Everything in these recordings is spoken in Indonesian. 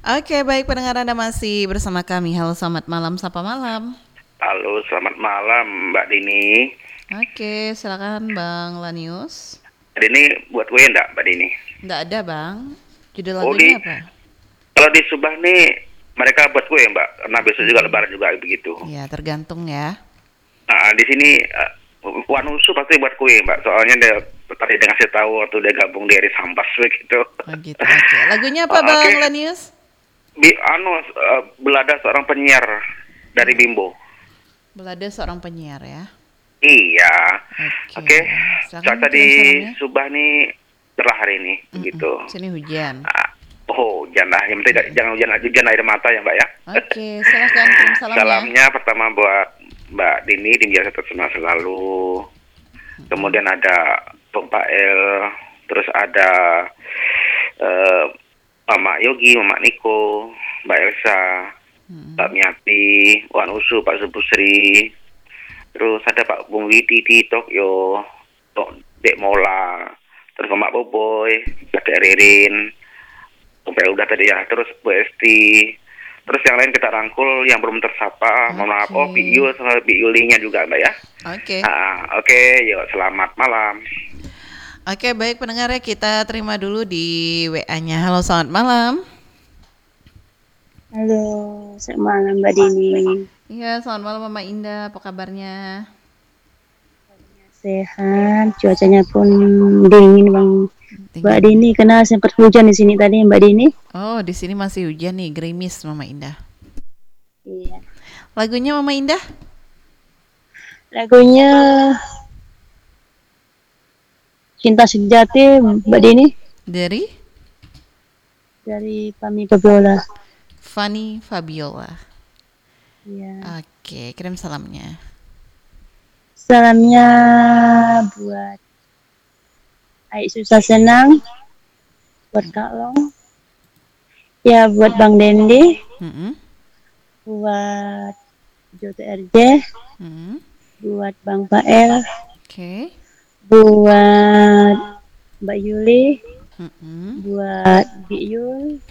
Oke, baik pendengar Anda masih bersama kami. Halo, selamat malam, sapa malam. Halo, selamat malam Mbak Dini. Oke, silakan Bang Lanius. Mbak Dini buat kue enggak Mbak Dini? Nggak ada Bang. Judul Oh lagunya apa? kalau di Subah nih mereka buat kue Mbak, karena besok juga Lebaran juga begitu. Ya, tergantung ya. Nah, di sini Wanusu pasti buat kue Mbak, soalnya dia tadi dengan saya tahu waktu dia gabung di Aris Hampas begitu. Oh gitu, oke. Lagunya apa Oke, Bang Lanius? Belada seorang penyiar dari Bela- Bimbo. Belada seorang penyiar ya. Iya. Oke, Oke, silakan cuaca di kirim salamnya. Subah nih cerah hari ini begitu. Sini hujan. Hujan lah, yang penting jangan hujan air mata ya Mbak ya. Oke, silakan kirim salamnya. Salamnya pertama buat Mbak Dini, biasa terkenal selalu. Kemudian ada Bang Pael, terus ada Mama Yogi, Mama Niko, Mbak Elsa, Mbak Miati, Wan Usu, Pak Subusri, terus ada Pak Bung Widi di Tokyo, Dek Mola, terus Mama Boboy, Dek Ririn, sampai udah tadi ya, terus Bu Esti, terus yang lain kita rangkul yang belum tersapa, mohon maaf. Oh, Bi Yul sama Bi Yulinya juga Mbak ya. Oke. Oke, yuk selamat malam. Oke, baik pendengar ya, kita terima dulu di WA-nya. Halo, selamat malam. Halo, selamat malam Mbak Dini. Iya, selamat malam Mama Indah, apa kabarnya? Sehat, cuacanya pun dingin Bang. Mbak Dingin. Dini, karena sempat hujan di sini tadi Mbak Dini. Oh, di sini masih hujan nih, gerimis Mama Indah. Iya. Lagunya Mama Indah? Lagunya Cinta Sejati Mbak Dini Dari Fami Fabiola. Fanny Fabiola. Iya. Oke, kirim salamnya. Salamnya buat Aik Susah Senang, buat Kak Long, ya buat Bang Dendi, buat Joto RJ, buat Bang Pael, Oke. buat Mbak Yuli, buat Bi Yul,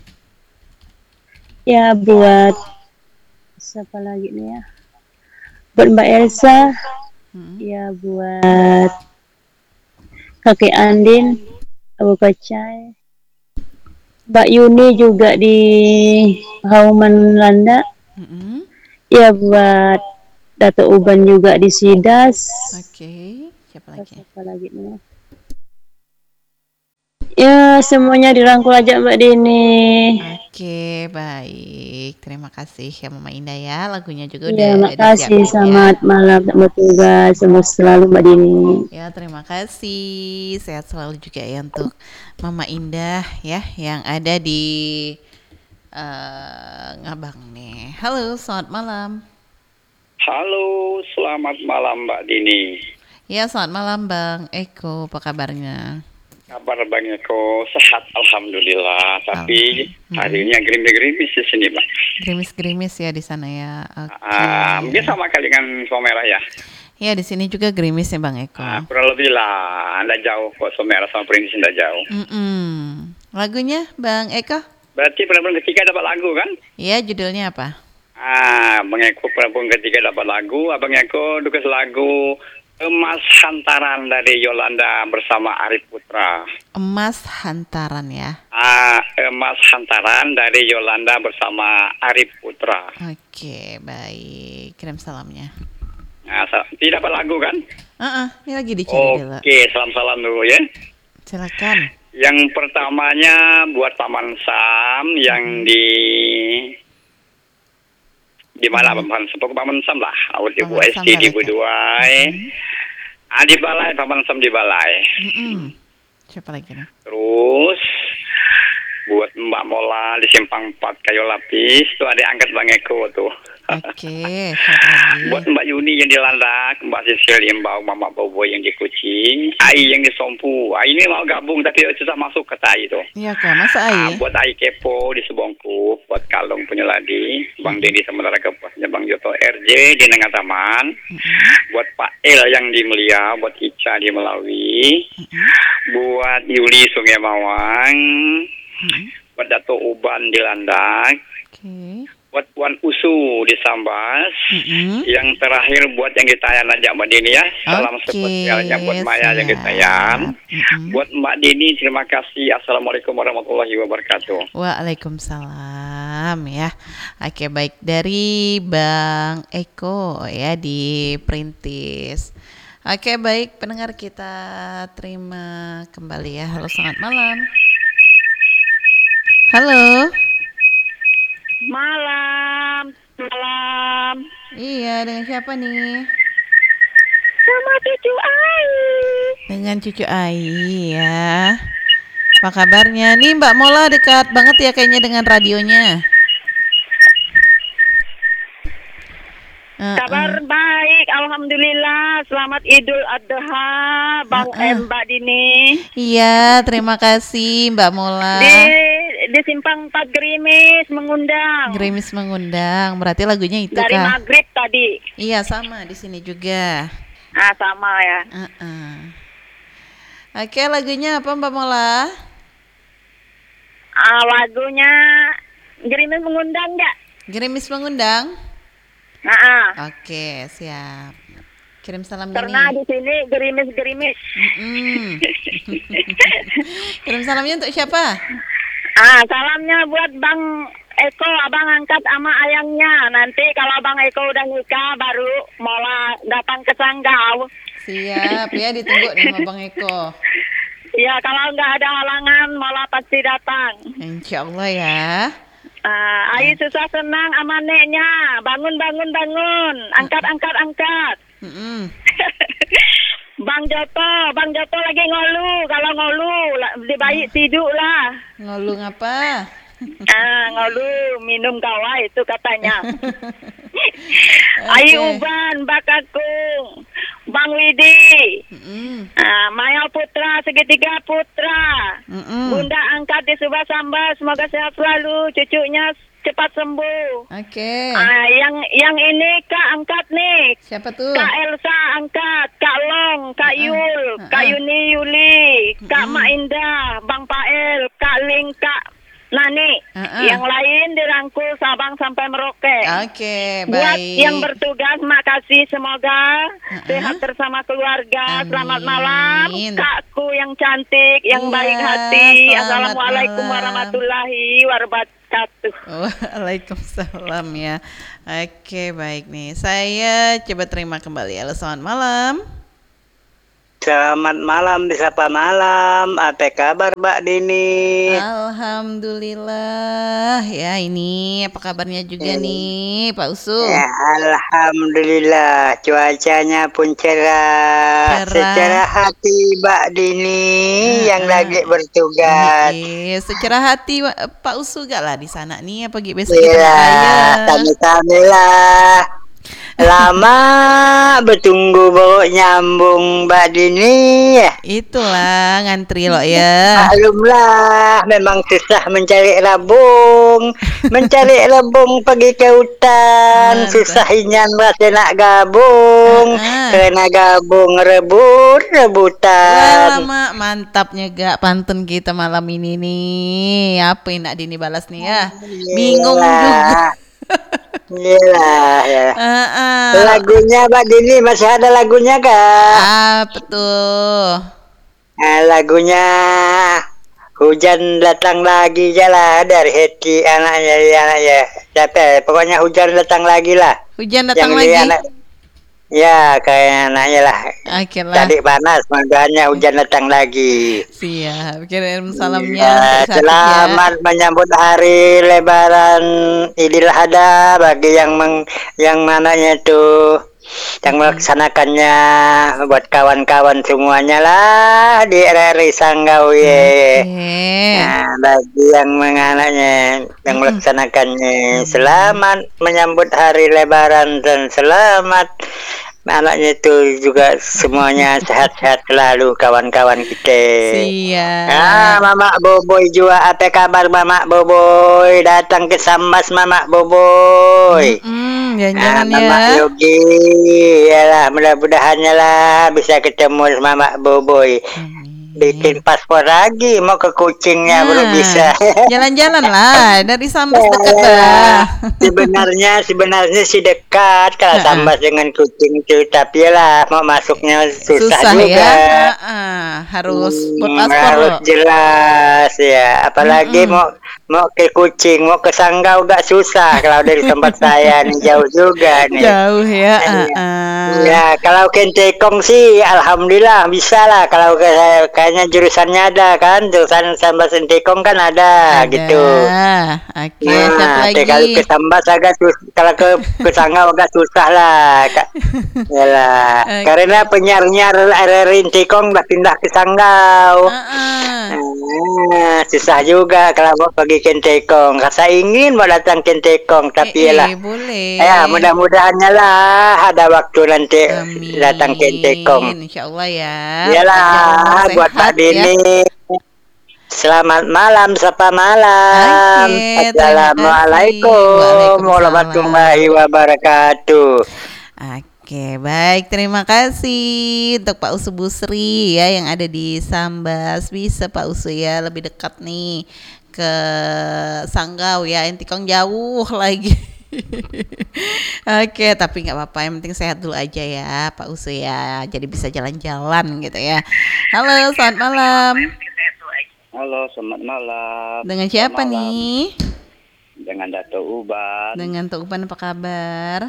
ya buat siapa lagi nih ya, buat Mbak Elsa, ya buat kakek Andin, Abu Kacai, Mbak Yuni juga di Hauman Landa, ya buat Dato Uban juga di Sidas. Oke, siapa lagi nih? Ya semuanya dirangkul aja Mbak Dini. Oke, baik. Terima kasih ya Mama Indah ya. Lagunya juga ya, udah makasih. disiapin Selamat malam, selamat tugas, semua selalu Mbak Dini. Ya, terima kasih. Sehat selalu juga ya untuk Mama Indah ya yang ada di Ngabang nih. Halo, selamat malam. Halo, selamat malam Mbak Dini. Ya, selamat malam Bang Eko, apa kabarnya? Kabar Bang Eko sehat alhamdulillah, tapi hari ini gerimis di sini Bang. Gerimis ya di sana ya. Oke. Mungkin sama kali dengan Somera ya. Ya, di sini juga gerimis ya Bang Eko. Kurang lebih lah, anda jauh kok Somera sama Perintis anda jauh. Lagunya Bang Eko? Berarti perempuan ketiga dapat lagu kan? Iya, judulnya apa? Bang Eko perempuan ketiga dapat lagu, Abang Eko dukas lagu Emas Hantaran dari Yolanda bersama Arif Putra. Emas Hantaran ya? Emas Hantaran dari Yolanda bersama Arif Putra. Oke, baik. Kirim salamnya. Tidak dapat lagu kan? Ini lagi dicari dulu. Oke, salam-salam dulu ya. Silakan. Yang pertamanya buat Paman Sam yang di mana Paman Sam lah, di Bu Esti di Buduai, di Balai, Paman Sam di Balai. Siapa lagi nih? Terus buat Mbak Mola di Simpang 4 Kayu Lapis, tuh ada angkat Bang Eko tuh. Oke, siapa lagi? Buat Mbak Yuni yang di Landak, Mbak Sisil yang bau, Mama Bobo yang di Kucing, Ai yang di Sompu. Ai ini mau gabung tapi susah masuk ke Tai itu. Iya kak, masa Ai? Buat Ai Kepo di Sebongku, buat Kalung Penyeladi, Bang Dedi sementara kepasnya Bang Joto RJ di Nengah Taman, buat Pak El yang di Melia, buat Ica di Melawi, buat Yuli Sungai Mawang, buat Dato Toto Uban di Landak. Oke. Buat Wan Usu di Sambas. Mm-mm. Yang terakhir buat yang Gitayan aja Mbak Dini ya. Salam Oke, spesialnya buat Maya yang siap. Gitayan. Mm-mm. Buat Mbak Dini terima kasih. Assalamualaikum warahmatullahi wabarakatuh. Waalaikumsalam ya. Oke, baik, dari Bang Eko ya di Perintis. Oke, baik, pendengar, kita terima kembali ya. Halo, selamat malam. Halo. Malam. Iya, dengan siapa nih? Sama cucu Ai. Dengan Cucu Ai ya. Apa kabarnya? Nih Mbak Mola dekat banget ya kayaknya dengan radionya. Kabar baik, alhamdulillah. Selamat Idul Adha, Bang Mbak Dini. Iya, terima kasih Mbak Mola. Di Simpang 4 Gerimis mengundang. Gerimis mengundang, berarti lagunya itu Dari kah? maghrib tadi. Iya, sama di sini juga. Ah, sama ya. Oke, lagunya apa Mbak Mola? Lagunya Gerimis mengundang enggak? Gerimis mengundang. Oke, siap. Kirim salam Karena ini. di sini gerimis-gerimis. Kirim salamnya untuk siapa? Salamnya buat Bang Eko, abang angkat sama ayangnya. Nanti kalau Bang Eko udah nikah baru Mola datang ke Sanggau. Siap ya, ditunggu nih sama Bang Eko. Ya, kalau nggak ada halangan Mola pasti datang. Insya Allah ya. Ayu susah senang sama neknya. Bangun. Angkat. Bang Joto lagi ngolu. Kalau ngolu lebih baik tidur lah. Ngolu ngapa? Ngolu minum gawa itu katanya. Ayu Uban, Mbak Kakung, Bang Widi, Maya Putra, Segitiga Putra, Bunda angkat di Subah Sambas, semoga sehat selalu, cucunya cepat sembuh. Oke. Yang ini Kak angkat nih. Siapa tuh? Kak Elsa angkat, Kak Long, Kak Yul, Kak Yuni Yuli, Kak Mak Indah, Bang Pael, Kak Ling, Kak Nani. Yang lain dirangkul Sabang sampai Merauke. Oke, baik. Buat yang bertugas, makasih, semoga sehat bersama keluarga. Amin. Selamat malam, Kakku yang cantik, yang baik hati. Selamat Assalamualaikum malam. warahmatullahi wabarakatuh. Waalaikumsalam ya. Oke, baik nih. Saya coba terima kembali. Halo, selamat malam. Selamat malam, disapa malam. Apa kabar Mbak Dini? Alhamdulillah ya, ini apa kabarnya juga nih Pak Usul? Ya, alhamdulillah, cuacanya pun cerah. Secara hati Mbak Dini yang lagi bertugas. Secara hati Pak Usul gak lah di sana nih, apa besok kita Iya, ayah? kami lah. Lama bertunggu bawa nyambung Mbak Dini ya. Itulah ngantri loh ya. Maklumlah, memang susah mencari labung. Mencari labung pergi ke hutan. Susah inyan rasa nak gabung. Karena gabung rebutan. Lama mantapnya gak pantun kita malam ini nih. Apa yang nak Dini balas nih ya? Bingung juga. Iyalah ya. Lagunya Mbak Dini masih ada lagunya kak? Apa tuh? Lagunya Hujan Datang Lagi lah dari Heti anaknya. Siapa? Pokoknya hujan datang lagi lah. Hujan datang lagi. Ya, kayak anaknya lah. Oke lah. Tadi panas, makanya hujan datang lagi. Siap. Kirim salamnya. Ya, selamat menyambut hari Lebaran Idul Adha bagi yang mananya tuh yang melaksanakannya, buat kawan-kawan semuanya lah di RRI Sanggau ya. Nah, bagi yang menganaknya, yang melaksanakannya, selamat menyambut hari Lebaran dan selamat anaknya itu juga semuanya sehat-sehat selalu kawan-kawan kita. Siap. Mama Boboy juga, apa kabar Mama Boboy? Datang ke Sambas Mama Boboy. Jangan Mama Yogi, yalah mudah-mudahannya lah bisa ketemu Mama Boboy. bikin paspor lagi mau ke kucingnya belum bisa. Jalan-jalan lah dari Sambas dekat dah. sebenarnya sih dekat kalau Sambas dengan kucing itu, tapi lah mau masuknya susah juga. Ya. Harus buat paspor harus loh. jelas ya, apalagi mau ke kucing, mau ke Sanggau gak susah kalau dari tempat saya nih, jauh juga nih. Jauh ya. Ya, kalau Kentekong sih alhamdulillah bisa lah, kalau kayaknya jurusannya ada kan, jurusan Sambas Kentekong kan ada gitu. Oke, siapa lagi? Kalau ke Sambas agak kalau ke Sanggau agak susah lah. Yalah, karena penyiar-penyiar Kentekong udah pindah ke Sanggau. Susah juga kalau mau pergi Kentekong. Rasa ingin mau datang Kentekong, tapi lah. Boleh. Ya, mudah-mudahannya lah ada waktu nanti datang Kentekong. Insyaallah ya. Iyalah, buat Pak Dini. Selamat malam, sapa malam. Assalamualaikum warahmatullahi wabarakatuh. Oke, baik, terima kasih untuk Pak Usu Busri ya yang ada di Sambas. Bisa Pak Usu ya, lebih dekat nih ke Sanggau ya, Kentekong jauh lagi. Oke, tapi nggak apa-apa, yang penting sehat dulu aja ya Pak Usu ya, jadi bisa jalan-jalan gitu ya. Halo, selamat malam. Halo, selamat malam. Dengan siapa nih? Dengan Dato Uban. Dengan Dato Uban, apa kabar?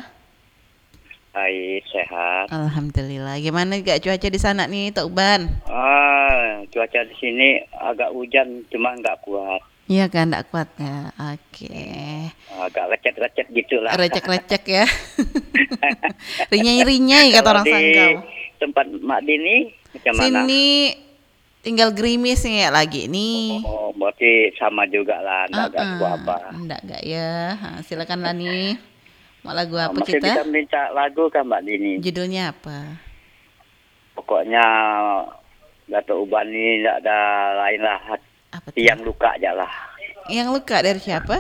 Baik, sehat. Alhamdulillah. Gimana gak cuaca di sana nih, Dato Uban? Cuaca di sini agak hujan, cuma nggak kuat. Iya kan, nggak kuat ya. Oke. Agak lecet-lecet gitulah. Recek-recek ya. Rinyai-rinyai kata orang Sanggau. Tempat Mak Dini macam mana? Sini tinggal gerimis nih ya lagi nih. Oh, berarti sama juga lah, enggak apa. Enggak ya. Silakan lah nih. Mau lagu apa masih kita? Bisa minta lagu kan Mbak Dini? Judulnya apa? Pokoknya Dato Uban ini enggak ada lain lah. Yang luka aja lah. Yang luka dari siapa?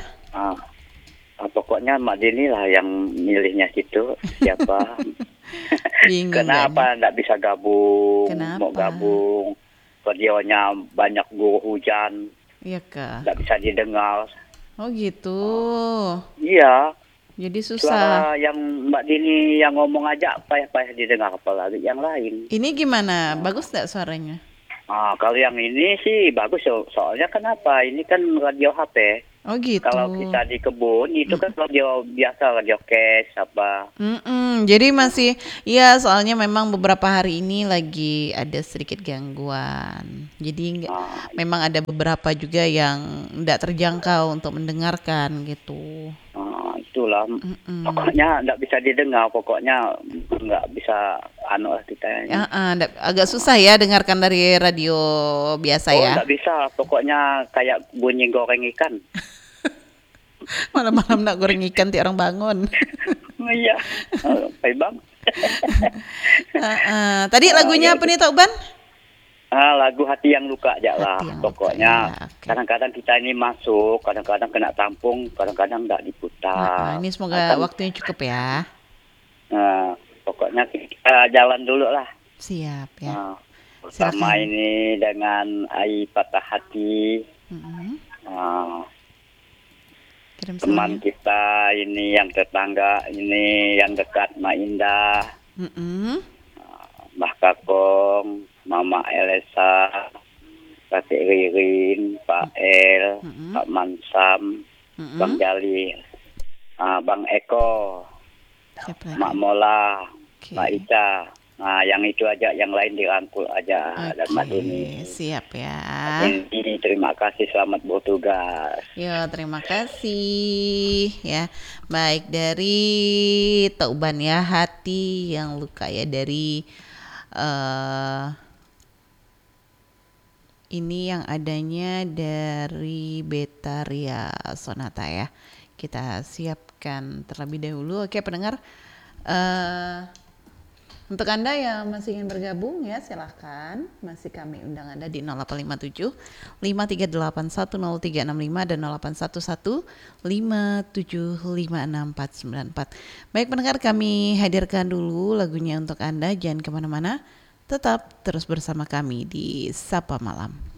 Pokoknya Mbak Dini lah yang milihnya situ. Siapa? Bingung. Kenapa enggak bisa gabung? Kenapa? Mau gabung. Videonya banyak guru hujan. Iya kah? Enggak bisa didengar. Oh gitu. Iya. Jadi susah. Suara yang Mbak Dini yang ngomong aja payah-payah didengar, apalagi yang lain. Ini gimana? Bagus nggak suaranya? Kalau yang ini sih bagus, soalnya kenapa? Ini kan radio HP. Oh gitu. Kalau kita di kebun itu kan radio biasa, radio cash apa. Jadi masih, ya soalnya memang beberapa hari ini lagi ada sedikit gangguan. Jadi memang ada beberapa juga yang tidak terjangkau untuk mendengarkan gitu. Itulah. Pokoknya nggak bisa didengar, pokoknya nggak bisa kita. Agak susah ya dengarkan dari radio biasa ya. Nggak bisa, pokoknya kayak bunyi goreng ikan. Malam-malam nak goreng ikan ti orang bangun. Iya, baik bang. Tadi lagunya apa nih Tok Ban? Lagu Hati Yang Luka aja lah. Pokoknya kadang-kadang kita ini masuk, kadang-kadang kena tampung, kadang-kadang nggak diputar. Ini semoga waktunya cukup ya. Pokoknya kita jalan dulu lah. Siap ya. Pertama ini dengan Ai Patah Hati. Teman kita ini yang tetangga ini yang dekat Mak Indah, Mbah Kakong, Mama Elesa, Kakek Ririn, Pak El, Pak Mansam, Bang Jalil, Bang Eko, Mak Mola, Mak Ica. Yang itu aja, yang lain dirangkul aja. Dan Mbak Dini. Siap ya. Ini terima kasih, selamat bertugas. Yo, terima kasih ya. Baik, dari Tauban ya, Hati Yang Luka ya, dari ini yang adanya dari Betaria Sonata ya. Kita siapkan terlebih dahulu. Oke pendengar, untuk Anda yang masih ingin bergabung ya silahkan, masih kami undang Anda di 0857 538 10365 dan 0811 5756494. Baik pendengar, kami hadirkan dulu lagunya untuk Anda, jangan kemana-mana, Tetap terus bersama kami di Sapa Malam.